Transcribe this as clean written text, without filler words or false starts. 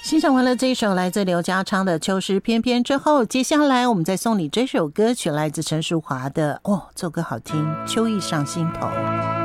欣赏完了这一首来自刘家昌的《秋诗翩翩》之后，接下来我们再送你这首歌曲，来自陈淑华的这首歌好听，《秋意上心头》。